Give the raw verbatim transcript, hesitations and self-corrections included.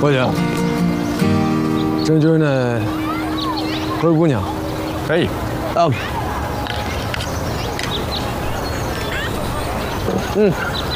过去。这就是那灰姑娘。 可以。 啊。嗯。